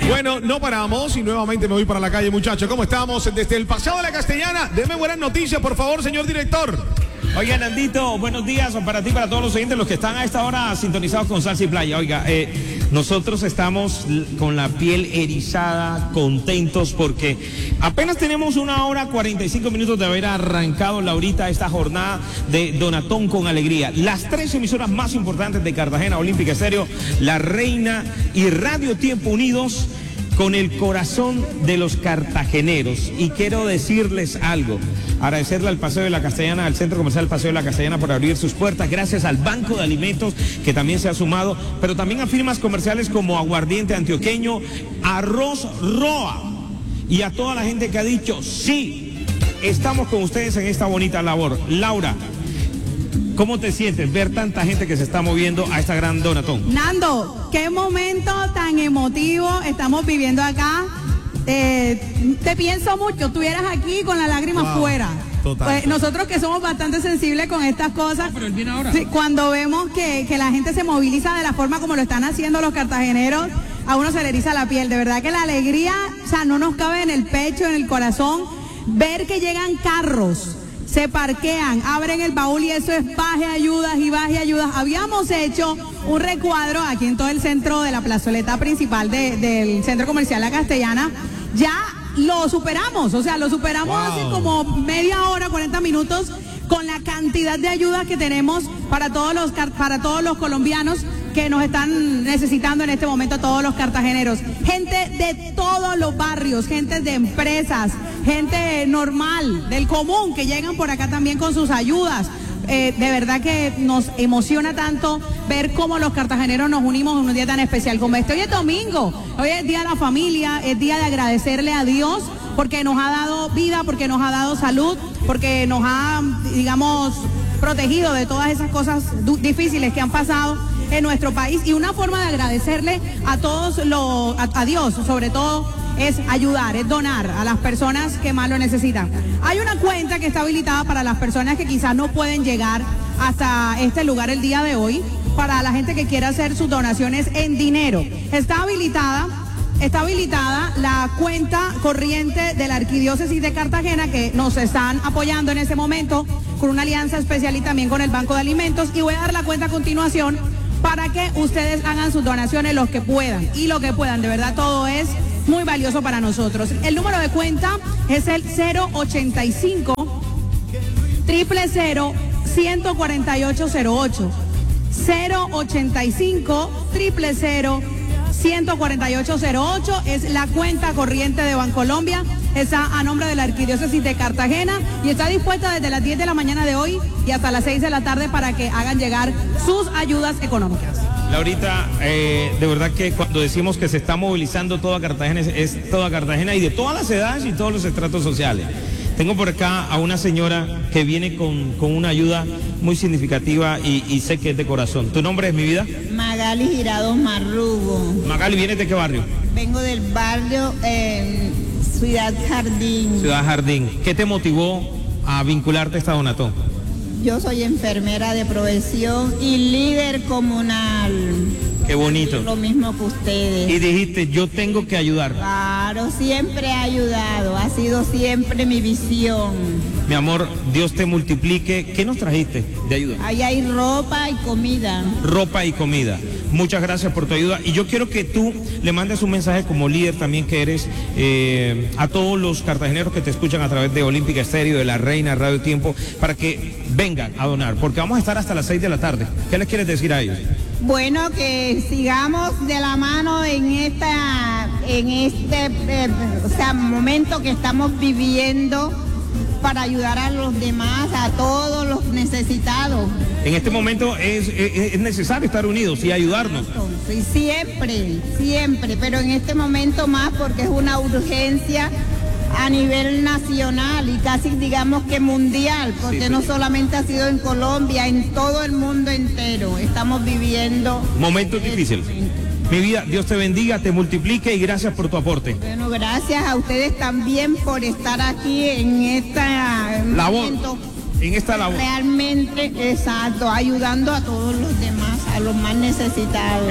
Bueno, no paramos y nuevamente me voy para la calle, muchachos. ¿Cómo estamos? Desde el pasado de la Castellana, deme buenas noticias, por favor, señor director. Oiga, Nandito, buenos días para ti, para todos los oyentes, los que están a esta hora sintonizados con Salsa y Playa. Oiga, nosotros estamos con la piel erizada, contentos, porque apenas tenemos 1 hora 45 minutos de haber arrancado, Laurita, esta jornada de Donatón con Alegría. Las 3 emisoras más importantes de Cartagena, Olímpica Estéreo, La Reina y Radio Tiempo, unidos con el corazón de los cartageneros. Y quiero decirles algo, agradecerle al Paseo de la Castellana, al Centro Comercial Paseo de la Castellana por abrir sus puertas, gracias al Banco de Alimentos que también se ha sumado, pero también a firmas comerciales como Aguardiente Antioqueño, Arroz Roa, y a toda la gente que ha dicho, sí, estamos con ustedes en esta bonita labor. Laura, ¿cómo te sientes ver tanta gente que se está moviendo a esta gran Donatón? Nando, qué momento tan emotivo estamos viviendo acá. Te pienso mucho, estuvieras aquí con las lágrimas fuera. Total. Pues nosotros que somos bastante sensibles con estas cosas, Pero él viene ahora. sí, cuando vemos que la gente se moviliza de la forma como lo están haciendo los cartageneros, a uno se le eriza la piel. De verdad que la alegría, o sea, no nos cabe en el pecho, en el corazón, ver que llegan carros, se parquean, abren el baúl y eso es baje ayudas y baje ayudas. Habíamos hecho un recuadro aquí en todo el centro de la plazoleta principal del Centro Comercial La Castellana. Ya lo superamos, o sea, lo superamos hace como media hora, 40 minutos, con la cantidad de ayudas que tenemos para todos los colombianos que nos están necesitando en este momento, todos los cartageneros. Gente de todos los barrios, gente de empresas, gente normal, del común, que llegan por acá también con sus ayudas. De verdad que nos emociona tanto ver cómo los cartageneros nos unimos en un día tan especial como este. Hoy es domingo, hoy es día de la familia, es día de agradecerle a Dios porque nos ha dado vida, porque nos ha dado salud, porque nos ha, digamos, protegido de todas esas cosas difíciles que han pasado en nuestro país. Y una forma de agradecerle a todos a Dios, sobre todo, es ayudar, es donar a las personas que más lo necesitan. Hay una cuenta que está habilitada para las personas que quizás no pueden llegar hasta este lugar el día de hoy, para la gente que quiera hacer sus donaciones en dinero. Está habilitada la cuenta corriente de la Arquidiócesis de Cartagena, que nos están apoyando en este momento con una alianza especial y también con el Banco de Alimentos, y voy a dar la cuenta a continuación para que ustedes hagan sus donaciones los que puedan, y lo que puedan, de verdad todo es muy valioso para nosotros. El número de cuenta es el 085 000 14808. 085 000 14808 es la cuenta corriente de Bancolombia. Está a nombre de la Arquidiócesis de Cartagena y está dispuesta desde las 10 de la mañana de hoy y hasta las 6 de la tarde para que hagan llegar sus ayudas económicas. Laurita, de verdad que cuando decimos que se está movilizando toda Cartagena, es toda Cartagena y de todas las edades y todos los estratos sociales. Tengo por acá a una señora que viene con una ayuda muy significativa y sé que es de corazón. ¿Tu nombre es, mi vida? Magali Girados Marrugo. Magali, ¿vienes de qué barrio? Vengo del barrio Ciudad Jardín. Ciudad Jardín. ¿Qué te motivó a vincularte a esta Donatón? Yo soy enfermera de profesión y líder comunal. Qué bonito. Lo mismo que ustedes. Y dijiste, yo tengo que ayudar. Claro, siempre he ayudado, ha sido siempre mi visión. Mi amor, Dios te multiplique. ¿Qué nos trajiste de ayuda? Ahí hay ropa y comida. Ropa y comida. Muchas gracias por tu ayuda. Y yo quiero que tú le mandes un mensaje como líder también que eres a todos los cartageneros que te escuchan a través de Olímpica Estéreo, de La Reina, Radio Tiempo, para que vengan a donar, porque vamos a estar hasta las 6 de la tarde. ¿Qué les quieres decir a ellos? Bueno, que sigamos de la mano en este momento que estamos viviendo para ayudar a los demás, a todos los necesitados. En este momento es necesario estar unidos y ayudarnos. Sí, siempre, pero en este momento más porque es una urgencia a nivel nacional y casi digamos que mundial, porque no solamente ha sido en Colombia, en todo el mundo entero estamos viviendo momentos difíciles. Mi vida, Dios te bendiga, te multiplique y gracias por tu aporte. Bueno, gracias a ustedes también por estar aquí en esta labor. Realmente, ayudando a todos los demás. a los más necesitados.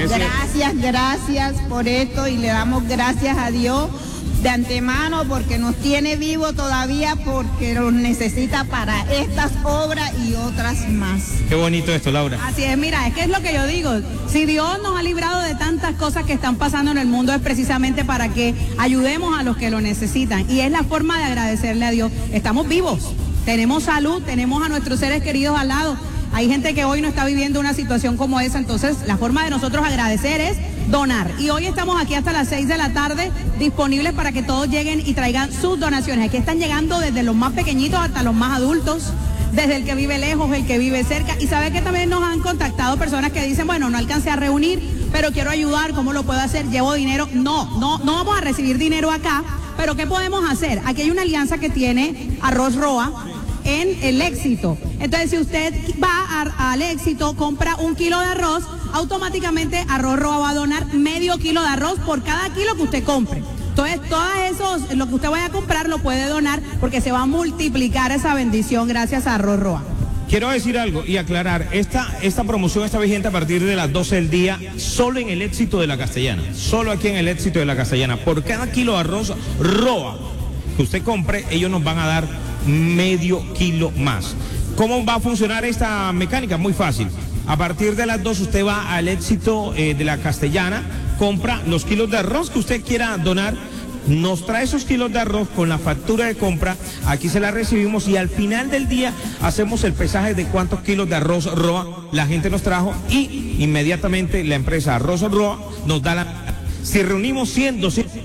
Gracias por esto y le damos gracias a Dios de antemano porque nos tiene vivo todavía, porque los necesita para estas obras y otras más. Qué bonito esto, Laura. Así es, mira, es que es lo que yo digo. Si Dios nos ha librado de tantas cosas que están pasando en el mundo, es precisamente para que ayudemos a los que lo necesitan. Y es la forma de agradecerle a Dios. Estamos vivos, tenemos salud, tenemos a nuestros seres queridos al lado. Hay gente que hoy no está viviendo una situación como esa, entonces la forma de nosotros agradecer es donar. Y hoy estamos aquí hasta las 6 de la tarde disponibles para que todos lleguen y traigan sus donaciones. Aquí están llegando desde los más pequeñitos hasta los más adultos, desde el que vive lejos, el que vive cerca. Y sabe que también nos han contactado personas que dicen, bueno, no alcancé a reunir, pero quiero ayudar, ¿cómo lo puedo hacer? ¿Llevo dinero? No vamos a recibir dinero acá, pero ¿qué podemos hacer? Aquí hay una alianza que tiene Arroz Roa en El Éxito. Entonces, si usted va al Éxito, compra 1 kilo de arroz, automáticamente Arroz Roa va a donar medio kilo de arroz por cada kilo que usted compre. Entonces, lo que usted vaya a comprar lo puede donar porque se va a multiplicar esa bendición gracias a Arroz Roa. Quiero decir algo y aclarar, esta promoción está vigente a partir de las 12 del día, solo en El Éxito de la Castellana, solo aquí en El Éxito de la Castellana. Por cada kilo de arroz Roa que usted compre, ellos nos van a dar medio kilo más. ¿Cómo va a funcionar esta mecánica? Muy fácil. A partir de las 2 usted va al Éxito de la Castellana, compra los kilos de arroz que usted quiera donar, nos trae esos kilos de arroz con la factura de compra, aquí se la recibimos y al final del día hacemos el pesaje de cuántos kilos de arroz Roa la gente nos trajo y inmediatamente la empresa Arroz Roa nos da la... Si reunimos 100,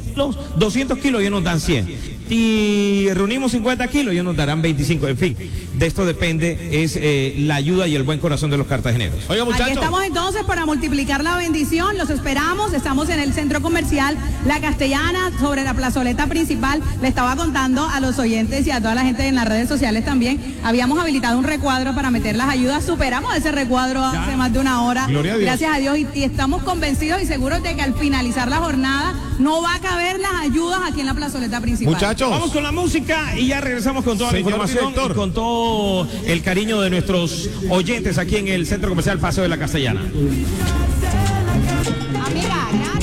200 kilos, ellos nos dan 100. Si reunimos 50 kilos, ellos nos darán 25. En fin, de esto depende, es la ayuda y el buen corazón de los cartageneros. Oiga, muchachos. Aquí estamos entonces para multiplicar la bendición, los esperamos, estamos en el centro comercial La Castellana, sobre la plazoleta principal. Le estaba contando a los oyentes y a toda la gente en las redes sociales también, habíamos habilitado un recuadro para meter las ayudas, superamos ese recuadro hace más de una hora. Gloria a Dios. Gracias a Dios y estamos convencidos y seguros de que al finalizar la jornada no va a caber las ayudas aquí en la plazoleta principal. Muchachos. Vamos con la música y ya regresamos con toda la Señor información director. y con todo el cariño de nuestros oyentes aquí en el Centro Comercial Paseo de la Castellana. Amiga, gracias.